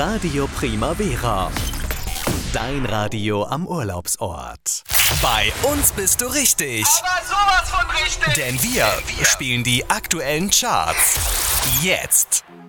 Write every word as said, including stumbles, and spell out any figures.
Radio Primavera. Dein Radio am Urlaubsort. Bei uns bist du richtig. Aber sowas von richtig. Denn wir, Denn wir spielen die aktuellen Charts. Jetzt.